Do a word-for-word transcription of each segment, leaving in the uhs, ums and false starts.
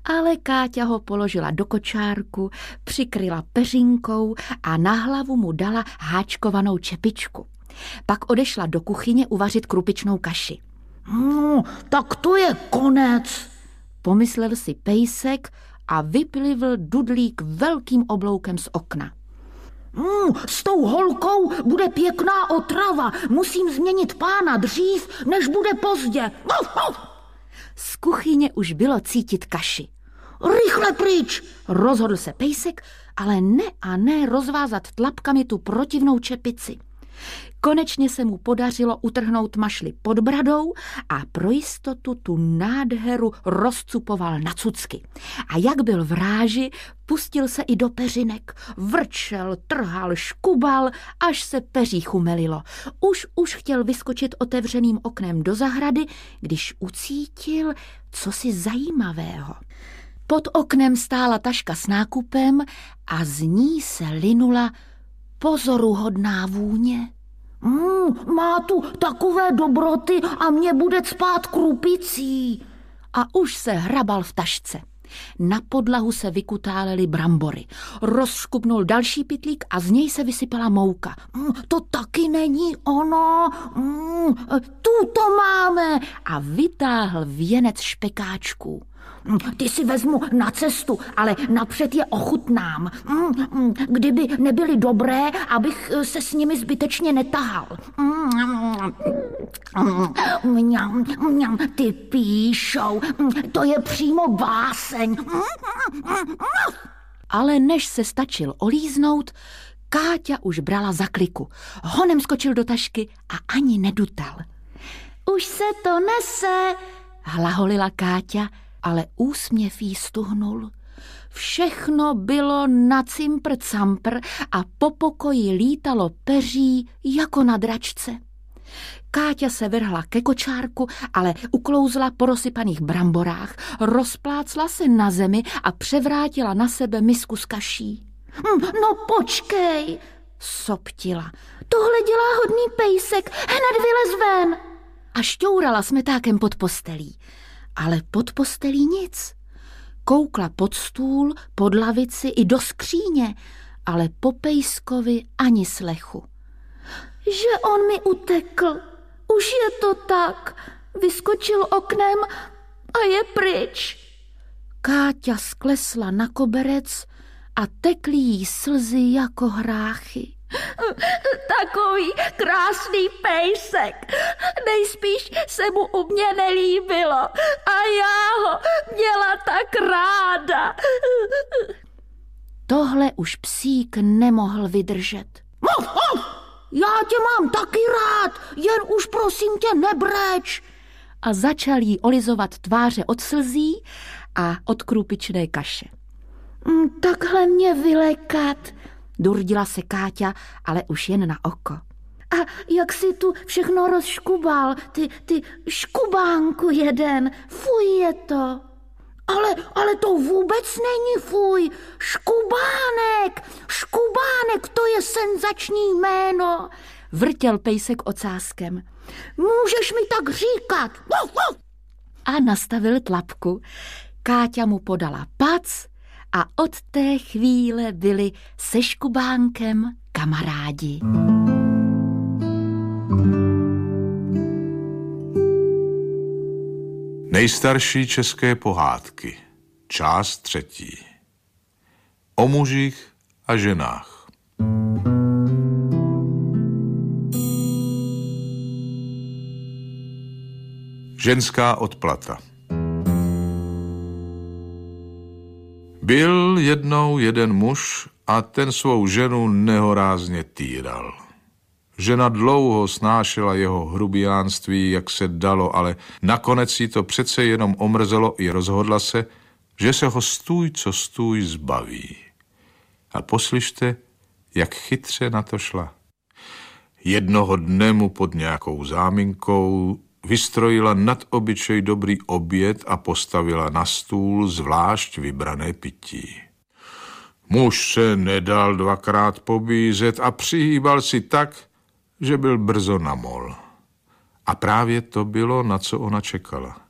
Ale Káťa ho položila do kočárku, přikryla peřinkou a na hlavu mu dala háčkovanou čepičku. Pak odešla do kuchyně uvařit krupičnou kaši. No, tak to je konec, pomyslel si pejsek a vyplivl dudlík velkým obloukem z okna. Mm, s tou holkou bude pěkná otrava. Musím změnit pána dřív, než bude pozdě. Z kuchyně už bylo cítit kaši. Rychle pryč, rozhodl se pejsek, ale ne a ne rozvázat tlapkami tu protivnou čepici. Konečně se mu podařilo utrhnout mašli pod bradou a pro jistotu tu nádheru rozcupoval na cucky. A jak byl v ráži, pustil se i do peřinek. Vrčel, trhal, škubal, až se peří chumelilo. Už už chtěl vyskočit otevřeným oknem do zahrady, když ucítil cosi zajímavého. Pod oknem stála taška s nákupem a z ní se linula pozoruhodná vůně. Mm, má tu takové dobroty a mě bude cpát krupicí. A už se hrabal v tašce. Na podlahu se vykutálely brambory. Rozškubnul další pytlík a z něj se vysypala mouka. Mm, to taky není ono. Mm, tu to máme. A vytáhl věnec špekáčků. Ty si vezmu na cestu, ale napřed je ochutnám. Kdyby nebyly dobré, abych se s nimi zbytečně netahal. Ty píšou, to je přímo báseň. Ale než se stačil olíznout, Káťa už brala za kliku. Honem skočil do tašky a ani nedutal. Už se to nese, hlaholila Káťa, ale úsměv jí stuhnul. Všechno bylo na cimpr campr a po pokoji lítalo peří jako na dračce. Káťa se vrhla ke kočárku, ale uklouzla po rozsypaných bramborách, rozplácla se na zemi a převrátila na sebe misku s kaší. No počkej, soptila. Tohle dělá hodný pejsek, hned vylez ven. A šťourala smetákem pod postelí. Ale pod postelí nic. Koukla pod stůl, pod lavici i do skříně, ale po pejskovi ani slechu. Že on mi utekl, už je to tak, vyskočil oknem a je pryč. Káťa sklesla na koberec a tekly jí slzy jako hráchy. Takový krásný pejsek. Nejspíš se mu u mě nelíbilo a já ho měla tak ráda. Tohle už psík nemohl vydržet. Já tě mám taky rád, jen už prosím tě nebreč. A začal jí olizovat tváře od slzí a od krupičné kaše. Takhle mě vylekat, durdila se Káťa, ale už jen na oko. A jak si tu všechno rozškubal, ty, ty škubánku jeden, fuj je to. Ale, ale to vůbec není fuj, škubánek, škubánek, to je senzační jméno. Vrtěl pejsek ocáskem. Můžeš mi tak říkat. A nastavil tlapku. Káťa mu podala pac a od té chvíle byli se škubánkem kamarádi. Nejstarší české pohádky. Část třetí. O mužích a ženách. Ženská odplata. Byl jednou jeden muž a ten svou ženu nehorázně týral. Žena dlouho snášela jeho hrubiánství, jak se dalo, ale nakonec jí to přece jenom omrzelo i rozhodla se, že se ho stůj co stůj zbaví. A poslyšte, jak chytře na to šla. Jednoho dne mu pod nějakou záminkou vystrojila nad obyčej dobrý oběd a postavila na stůl zvlášť vybrané pití. Muž se nedal dvakrát pobízet a přihýbal si tak, že byl brzo na mol. A právě to bylo, na co ona čekala.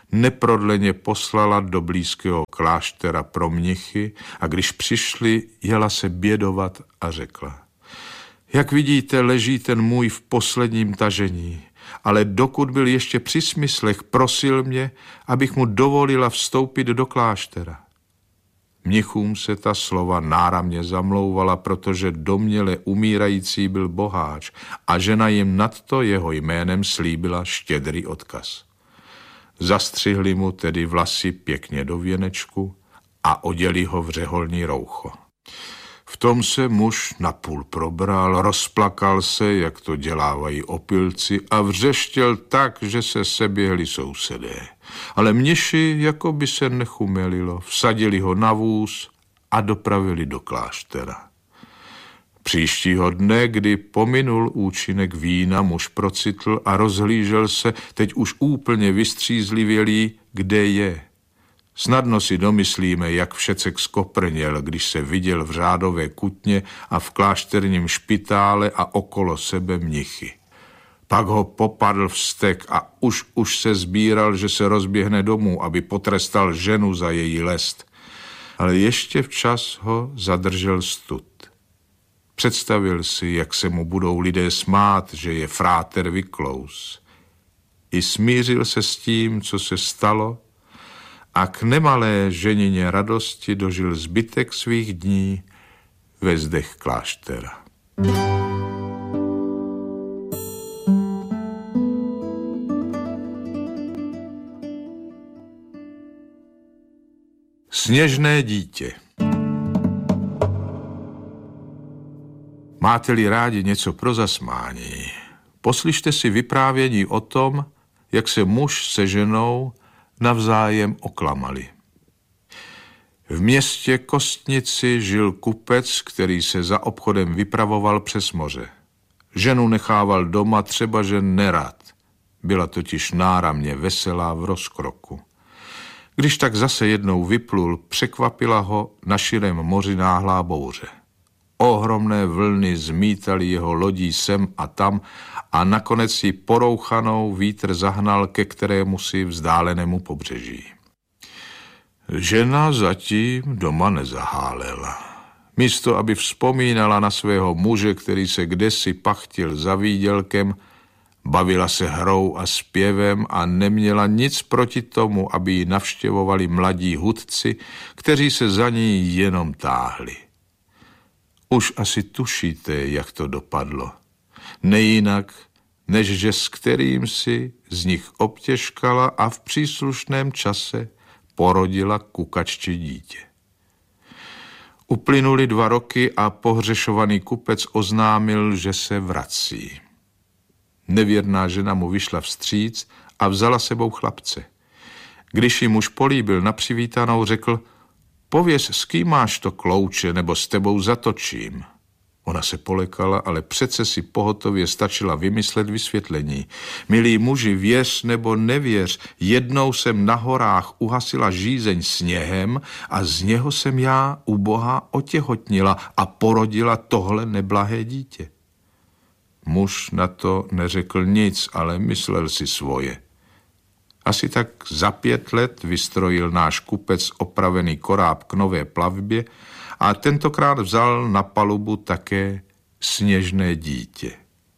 neprodleně poslala do blízkého kláštera pro mnichy a když přišli, jela se bědovat a řekla: jak vidíte, leží ten můj v posledním tažení, ale dokud byl ještě při smyslech, prosil mě, abych mu dovolila vstoupit do kláštera. Mnichům se ta slova náramně zamlouvala, protože domněle umírající byl boháč a žena jim nadto jeho jménem slíbila štědrý odkaz. Zastřihli mu tedy vlasy pěkně do věnečku a oděli ho v řeholní roucho. V tom se muž napůl probral, rozplakal se, jak to dělávají opilci, a vřeštěl tak, že se seběhli sousedé. Ale mniši, jako by se nechumelilo, vsadili ho na vůz a dopravili do kláštera. Příštího dne, kdy pominul účinek vína, muž procitl a rozhlížel se, teď už úplně vystřízlivělý, kde je. Snadno si domyslíme, jak všecek skoprněl, když se viděl v řádové kutně a v klášterním špitále a okolo sebe mnichy. Pak ho popadl vztek a už už se sbíral, že se rozběhne domů, aby potrestal ženu za její lest. Ale ještě včas ho zadržel stud. Představil si, jak se mu budou lidé smát, že je fráter Vyklous. I smířil se s tím, co se stalo, a k nemalé ženině radosti dožil zbytek svých dní ve zdech kláštera. Sněžné dítě. Máte-li rádi něco pro zasmání, poslyšte si vyprávění o tom, jak se muž se ženou navzájem oklamali. V městě Kostnici žil kupec, který se za obchodem vypravoval přes moře. Ženu nechával doma, třeba že nerad. Byla totiž náramně veselá v rozkroku. Když tak zase jednou vyplul, překvapila ho na širém moři náhlá bouře. Ohromné vlny zmítaly jeho lodí sem a tam a nakonec ji porouchanou vítr zahnal ke kterému si vzdálenému pobřeží. Žena zatím doma nezahálela. Místo, aby vzpomínala na svého muže, který se kdesi pachtil za výdělkem, bavila se hrou a zpěvem a neměla nic proti tomu, aby ji navštěvovali mladí hudci, kteří se za ní jenom táhli. Už asi tušíte, jak to dopadlo. Nejinak, než že s kterým si z nich obtěžkala a v příslušném čase porodila kukačče dítě. Uplynuly dva roky a pohřešovaný kupec oznámil, že se vrací. Nevěrná žena mu vyšla vstříc a vzala sebou chlapce. Když ji muž políbil na přivítanou, řekl: pověz, s kým máš to klouče, nebo s tebou zatočím. Ona se polekala, ale přece si pohotově stačila vymyslet vysvětlení. Milí muži, věř nebo nevěř, jednou jsem na horách uhasila žízeň sněhem a z něho jsem já, ubohá, otěhotnila a porodila tohle neblahé dítě. Muž na to neřekl nic, ale myslel si svoje. Asi tak za pět let vystrojil náš kupec opravený koráb k nové plavbě a tentokrát vzal na palubu také sněžné dítě.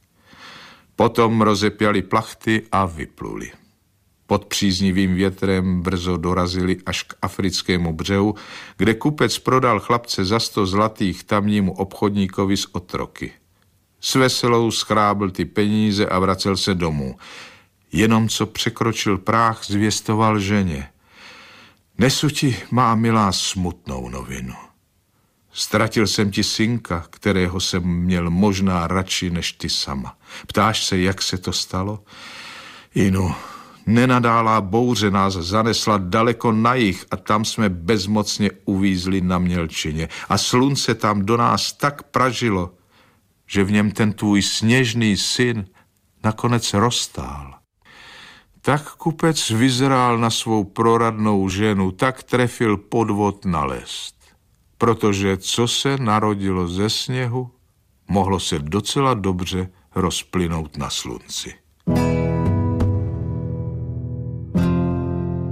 Potom rozepjali plachty a vypluli. Pod příznivým větrem brzo dorazili až k africkému břehu, kde kupec prodal chlapce za sto zlatých tamnímu obchodníkovi z otroky. S veselou schrábl ty peníze a vracel se domů. Jenom co překročil práh, zvěstoval ženě: nesu ti, má milá, smutnou novinu. Ztratil jsem ti synka, kterého jsem měl možná radši než ty sama. Ptáš se, jak se to stalo? Inu, nenadálá bouře nás zanesla daleko na jih a tam jsme bezmocně uvízli na mělčině. A slunce tam do nás tak pražilo, že v něm ten tvůj sněžný syn nakonec roztál. Tak kupec vyzrál na svou proradnou ženu, tak trefil podvod na lest. Protože co se narodilo ze sněhu, mohlo se docela dobře rozplynout na slunci.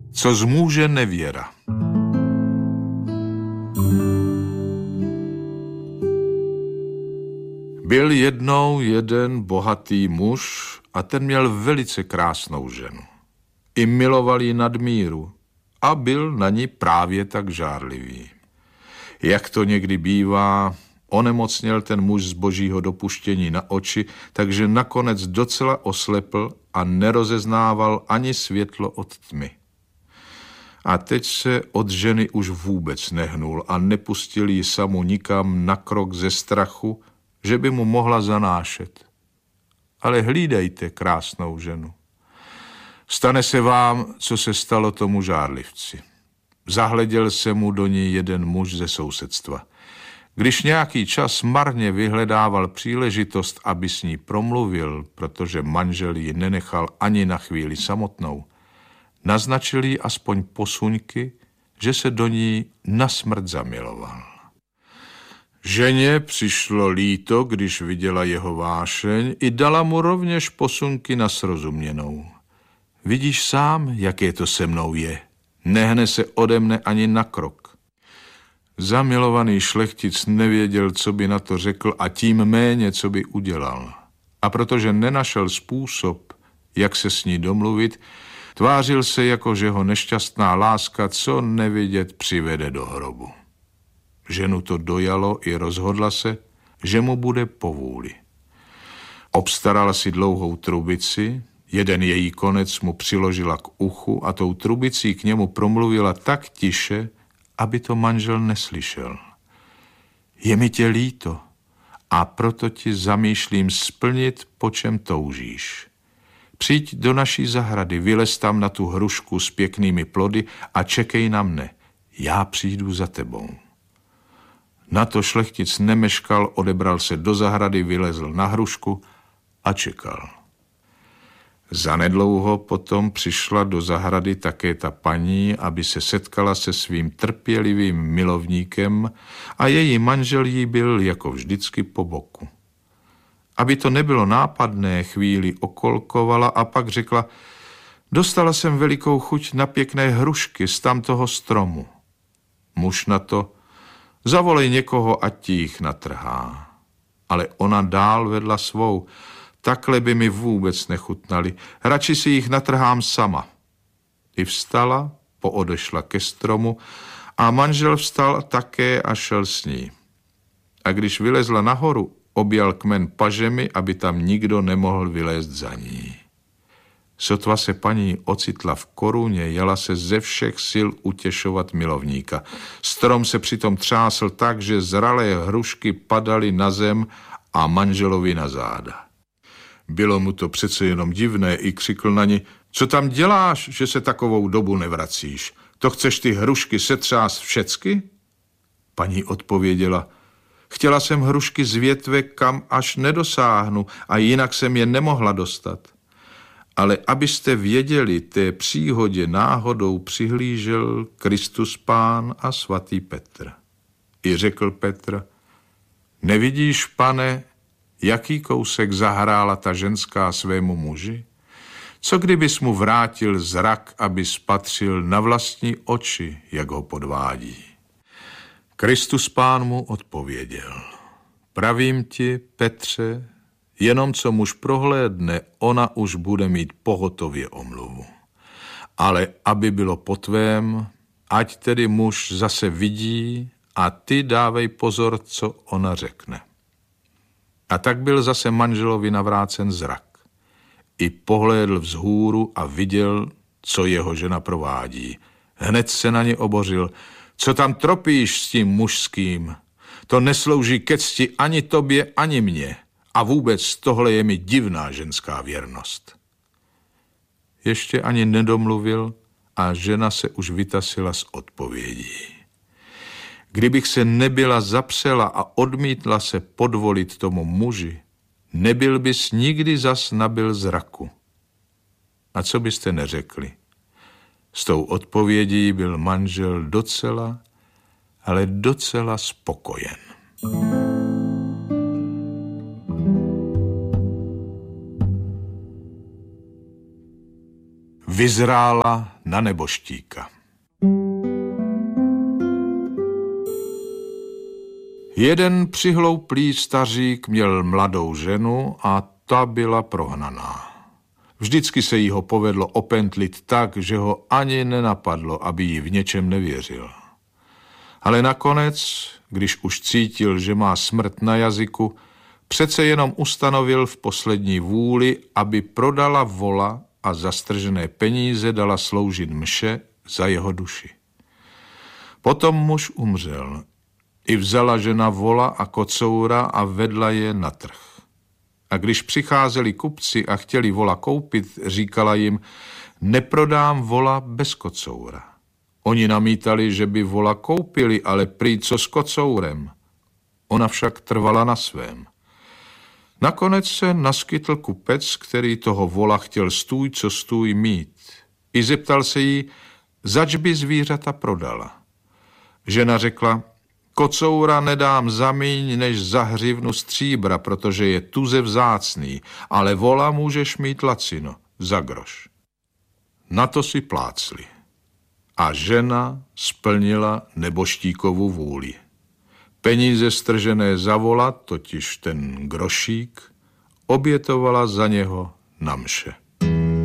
Co zmůže nevěra. Byl jednou jeden bohatý muž a ten měl velice krásnou ženu. I miloval ji nadmíru a byl na ní právě tak žárlivý. Jak to někdy bývá, onemocněl ten muž z božího dopuštění na oči, takže nakonec docela oslepl a nerozeznával ani světlo od tmy. A teď se od ženy už vůbec nehnul a nepustil ji samu nikam na krok ze strachu, že by mu mohla zanášet. Ale hlídejte krásnou ženu. Stane se vám, co se stalo tomu žárlivci. Zahleděl se mu do ní jeden muž ze sousedstva. Když nějaký čas marně vyhledával příležitost, aby s ní promluvil, protože manžel ji nenechal ani na chvíli samotnou, naznačil jí aspoň posuňky, že se do ní nasmrt zamiloval. Ženě přišlo líto, když viděla jeho vášeň, i dala mu rovněž posunky na srozuměnou. Vidíš sám, jaké to se mnou je. Nehne se ode mne ani na krok. Zamilovaný šlechtic nevěděl, co by na to řekl a tím méně, co by udělal. A protože nenašel způsob, jak se s ní domluvit, tvářil se, jako že ho nešťastná láska co nevidět přivede do hrobu. Ženu to dojalo i rozhodla se, že mu bude povůli. Obstarala si dlouhou trubici, jeden její konec mu přiložila k uchu a tou trubicí k němu promluvila tak tiše, aby to manžel neslyšel. Je mi tě líto a proto ti zamýšlím splnit, po čem toužíš. Přijď do naší zahrady, vylez tam na tu hrušku s pěknými plody a čekej na mne. Já přijdu za tebou. Na to šlechtic nemeškal, odebral se do zahrady, vylezl na hrušku a čekal. Zanedlouho potom přišla do zahrady také ta paní, aby se setkala se svým trpělivým milovníkem a její manžel jí byl jako vždycky po boku. Aby to nebylo nápadné, chvíli okolkovala a pak řekla, dostala jsem velikou chuť na pěkné hrušky z tamtoho stromu. Muž na to, zavolej někoho, ať ti jich natrhá. Ale ona dál vedla svou, takhle by mi vůbec nechutnali, radši si jich natrhám sama. I vstala, poodešla ke stromu a manžel vstal také a šel s ní. A když vylezla nahoru, objal kmen pažemi, aby tam nikdo nemohl vylézt za ní. Sotva se paní ocitla v koruně, jala se ze všech sil utěšovat milovníka. Strom se přitom třásl tak, že zralé hrušky padaly na zem a manželovi na záda. Bylo mu to přece jenom divné, i křikl na ní, co tam děláš, že se takovou dobu nevracíš? To chceš ty hrušky setřást všecky? Paní odpověděla, chtěla jsem hrušky z větve, kam až nedosáhnu a jinak jsem je nemohla dostat. Ale abyste věděli, té příhodě náhodou přihlížel Kristus Pán a svatý Petr. I řekl Petr, nevidíš, pane, jaký kousek zahrála ta ženská svému muži? Co kdybys mu vrátil zrak, aby spatřil na vlastní oči, jak ho podvádí? Kristus Pán mu odpověděl, pravím ti, Petře, jenom co muž prohlédne, ona už bude mít pohotově omluvu. Ale aby bylo po tvém, ať tedy muž zase vidí a ty dávej pozor, co ona řekne. A tak byl zase manželovi navrácen zrak. I pohlédl vzhůru a viděl, co jeho žena provádí. Hned se na ně obořil. Co tam tropíš s tím mužským? To neslouží ke cti ani tobě, ani mně. A vůbec tohle je mi divná ženská věrnost. Ještě ani nedomluvil a žena se už vytasila s odpovědí. Kdybych se nebyla zapřela a odmítla se podvolit tomu muži, nebyl bys nikdy zas nabyl zraku. A co byste neřekli? S tou odpovědí byl manžel docela, ale docela spokojen. vyzrála na neboštíka. Jeden přihlouplý stařík měl mladou ženu a ta byla prohnaná. Vždycky se jí ho povedlo opentlit tak, že ho ani nenapadlo, aby jí v něčem nevěřil. Ale nakonec, když už cítil, že má smrt na jazyku, přece jenom ustanovil v poslední vůli, aby prodala vola a za stržené peníze dala sloužit mše za jeho duši. Potom muž umřel. I vzala žena vola a kocoura a vedla je na trh. A když přicházeli kupci a chtěli vola koupit, říkala jim, neprodám vola bez kocoura. Oni namítali, že by vola koupili, ale prý co s kocourem. Ona však trvala na svém. Nakonec se naskytl kupec, který toho vola chtěl stůj, co stůj mít. I zeptal se jí, zač by zvířata prodala. Žena řekla, kocoura nedám za míň než za hřivnu stříbra, protože je tuze vzácný, ale vola můžeš mít lacino, za groš. Na to si plácli. A žena splnila neboštíkovu vůli. Peníze stržené za vola, totiž ten grošík, obětovala za něho na mše.